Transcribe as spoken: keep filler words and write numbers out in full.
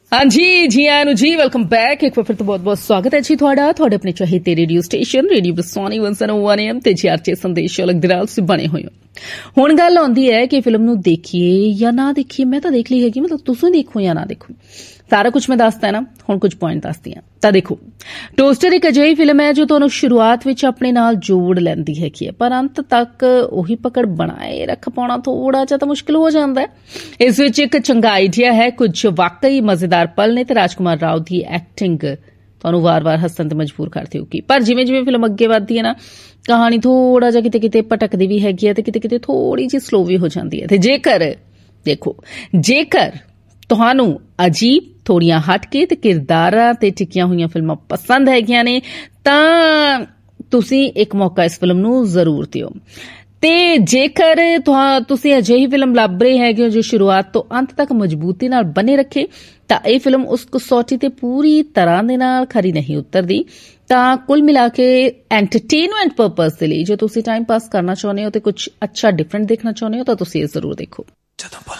हाँ जी जी आनु जी welcome back. एक बार फिर तो बहुत बहुत स्वागत है जी थोड़ा थोड़े अपने चाहते रेडियो स्टेशन रेडियो बरसानी वन सौ वन एम ते जीआरचे संदेश अलग दिराल से बने हुए हो। हुण गल आउंदी है कि फिल्म नूं देखिए या ना देखिए। मैं तो देख ली है कि मतलब तुसीं देखो या ना देखो, सारा कुछ मैं दसदा है ना। हुण कुछ पॉइंट दसदी हां। तां देखो, टोस्टर एक अजिही फिल्म है जो तुहानूं शुरुआत विच अपने नाल जोड़ लैंदी हैगी है, पर अंत तक उही पकड़ बनाए रख पाउणा थोड़ा जिहा तां मुश्किल हो जांदा है। इस विच एक चंगा आइडिया है, कुछ वाकई मजेदार पल ने ते राजकुमार राव दी एक्टिंग तुहानूं वार-वार हੱਸਣ ते मजबूर करदी होगी। पर जिवें जिवें फिल्म अगे वधदी है ना, कहानी थोड़ा जिहा किते किते भटकदी भी हैगी है ते किते किते थोड़ी जी स्लो भी हो जांदी है। ते जेकर देखो जेकर तुहानूं अजीब थोड़ियां हटके ते किरदारां ते टिकियां होईयां फिल्मां पसंद हैगियां ने तां तुसीं एक मौका इस फिल्म नूं जरूर दिओ। ते जेकर तुसीं अजिही फिल्म लभ रहे हैगे हो जो शुरुआत तो अंत तक मजबूती नाल बने रखे तां इह फिल्म उस कसौटी ते पूरी तरह दे नाल खरी नहीं उतरदी। तां कुल मिला के एंटरटेनमेंट पर्पज दे लई जो तुसीं टाइम पास करना चाहुंदे हो ते कुछ अच्छा डिफरेंट देखना चाहुंदे हो तां तुसीं इह जरूर देखो।